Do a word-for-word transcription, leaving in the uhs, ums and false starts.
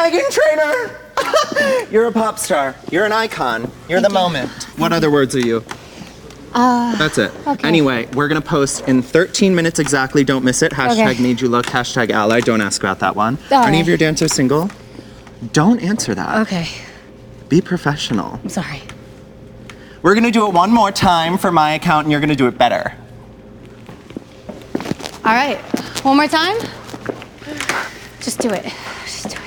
Megan Trainor! You're a pop star. You're an icon. You're the moment. What other words are you? Uh, That's it. Okay. Anyway, we're gonna post in thirteen minutes exactly. Don't miss it. Hashtag Okay. made you look. Hashtag ally. Don't ask about that one. All Are any right. of your dancers single? Don't answer that. Okay. Be professional. I'm sorry. We're gonna do it one more time for my account, and you're gonna do it better. All right. One more time. Just do it. Just do it.